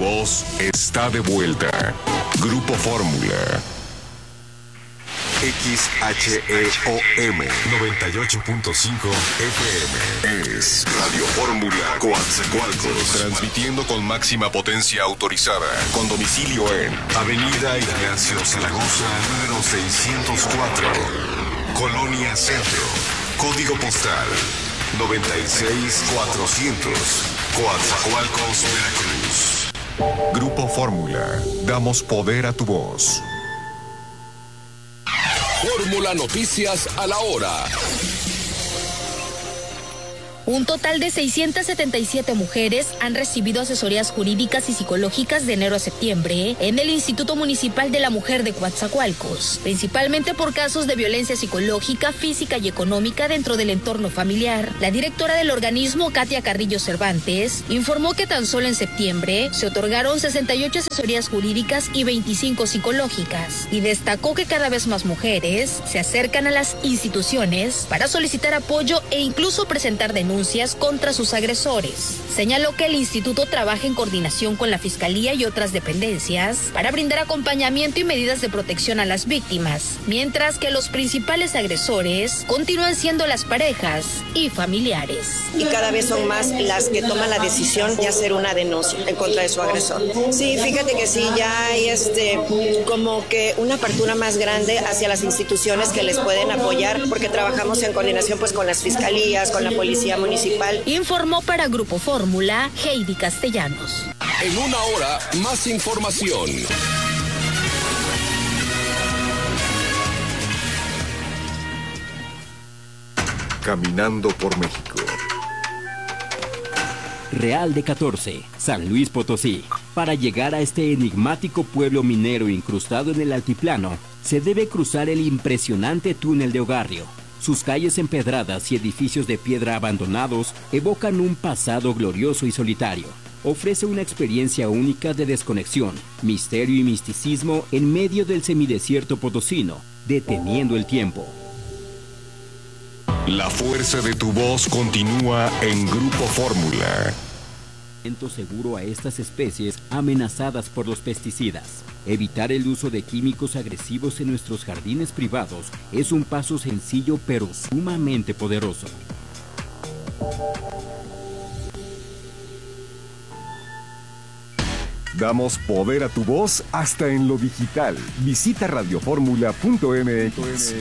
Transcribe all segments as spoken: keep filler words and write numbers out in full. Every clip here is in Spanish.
voz está de vuelta. Grupo Fórmula. X H E O M noventa y ocho punto cinco F M es Radio Fórmula Coatzacoalcos, transmitiendo con máxima potencia autorizada, con domicilio en Avenida Ignacio Zaragoza, número seiscientos cuatro, Colonia Centro, código postal noventa y seis mil cuatrocientos, Coatzacoalcos, Veracruz. Grupo Fórmula, damos poder a tu voz. Fórmula Noticias a la hora. Un total de seiscientas setenta y siete mujeres han recibido asesorías jurídicas y psicológicas de enero a septiembre en el Instituto Municipal de la Mujer de Coatzacoalcos, principalmente por casos de violencia psicológica, física y económica dentro del entorno familiar. La directora del organismo, Katia Carrillo Cervantes, informó que tan solo en septiembre se otorgaron sesenta y ocho asesorías jurídicas y veinticinco psicológicas, y destacó que cada vez más mujeres se acercan a las instituciones para solicitar apoyo e incluso presentar denuncias contra sus agresores. Señaló que el instituto trabaja en coordinación con la Fiscalía y otras dependencias para brindar acompañamiento y medidas de protección a las víctimas, mientras que los principales agresores continúan siendo las parejas y familiares. Y cada vez son más las que toman la decisión de hacer una denuncia en contra de su agresor. Sí, fíjate que sí, ya hay este, como que una apertura más grande hacia las instituciones que les pueden apoyar, porque trabajamos en coordinación pues con las fiscalías, con la policía municipal. Informó para Grupo Fórmula Heidi Castellanos. En una hora, más información. Caminando por México. Real de catorce, San Luis Potosí. Para llegar a este enigmático pueblo minero incrustado en el altiplano, se debe cruzar el impresionante túnel de Ogarrio. Sus calles empedradas y edificios de piedra abandonados evocan un pasado glorioso y solitario. Ofrece una experiencia única de desconexión, misterio y misticismo en medio del semidesierto potosino, deteniendo el tiempo. La fuerza de tu voz continúa en Grupo Fórmula. Seguro a estas especies amenazadas por los pesticidas. Evitar el uso de químicos agresivos en nuestros jardines privados es un paso sencillo pero sumamente poderoso. Damos poder a tu voz hasta en lo digital. Visita radioformula punto m x.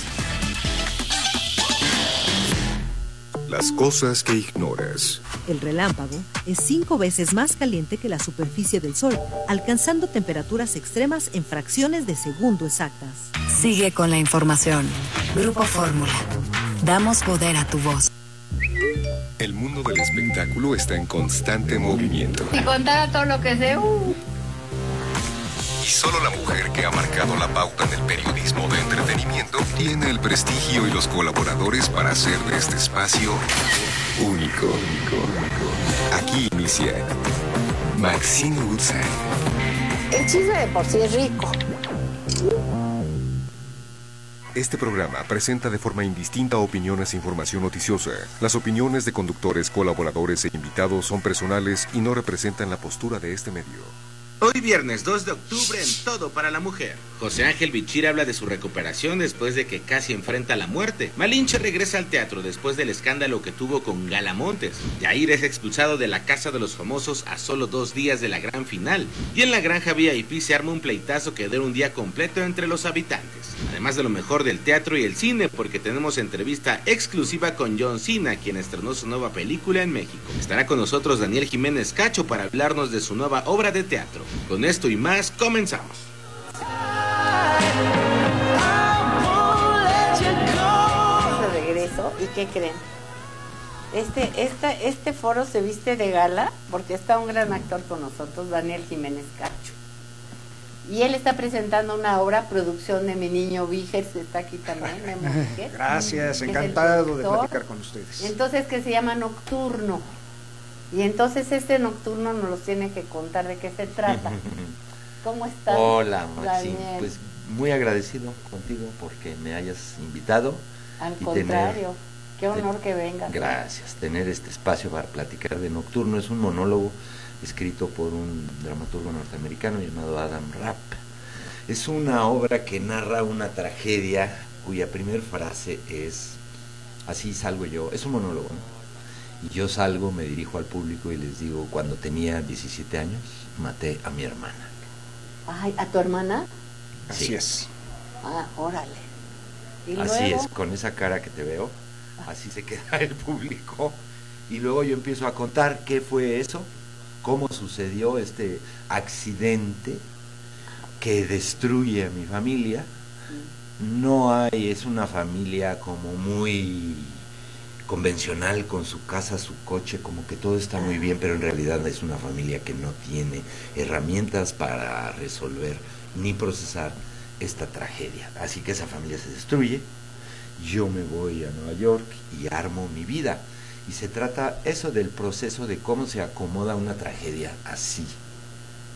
Las cosas que ignoras. El relámpago es cinco veces más caliente que la superficie del Sol, alcanzando temperaturas extremas en fracciones de segundo exactas. Sigue con la información. Grupo Fórmula. Damos poder a tu voz. El mundo del espectáculo está en constante movimiento. Si contara todo lo que sé, uh. Y solo la mujer que ha marcado la pauta en el periodismo de entretenimiento tiene el prestigio y los colaboradores para hacer de este espacio único. Aquí inicia Maxine Woodside. El chisme de por sí es rico. Este programa presenta de forma indistinta opiniones e información noticiosa. Las opiniones de conductores, colaboradores e invitados son personales y no representan la postura de este medio. Hoy viernes dos de octubre en Todo para la Mujer. José Ángel Bichir habla de su recuperación después de que casi enfrenta la muerte. Malinche regresa al teatro después del escándalo que tuvo con Galamontes. Yair es expulsado de la Casa de los Famosos a solo dos días de la gran final. Y en la Granja V I P se arma un pleitazo que dura un día completo entre los habitantes. Además de lo mejor del teatro y el cine, porque tenemos entrevista exclusiva con John Cena, quien estrenó su nueva película en México. Estará con nosotros Daniel Jiménez Cacho para hablarnos de su nueva obra de teatro. Con esto y más, comenzamos. De regreso, ¿y qué creen? Este, esta, este foro se viste de gala porque está un gran actor con nosotros, Daniel Jiménez Cacho. Y él está presentando una obra, producción de Mi Niño Vígers, está aquí también, Memo Vígers. Gracias, encantado de platicar con ustedes. Entonces, que se llama Nocturno. Y entonces este nocturno nos los tiene que contar de qué se trata. ¿Cómo estás? Hola, Maxine. Pues muy agradecido contigo porque me hayas invitado. Al contrario, qué honor que vengas. Gracias. Tener este espacio para platicar de Nocturno es un monólogo escrito por un dramaturgo norteamericano llamado Adam Rapp. Es una obra que narra una tragedia cuya primera frase es, así salgo yo, es un monólogo, ¿no? Y yo salgo, me dirijo al público y les digo, cuando tenía diecisiete años, maté a mi hermana. Ay, ¿a tu hermana? Así Sí. es. Ah, órale. ¿Y Así luego? es, con esa cara que te veo, así se queda el público. Y luego yo empiezo a contar qué fue eso, cómo sucedió este accidente que destruye a mi familia. No hay, es una familia como muy convencional, con su casa, su coche, como que todo está muy bien, pero en realidad es una familia que no tiene herramientas para resolver ni procesar esta tragedia. Así que esa familia se destruye, yo me voy a Nueva York y armo mi vida. Y se trata eso del proceso de cómo se acomoda una tragedia así.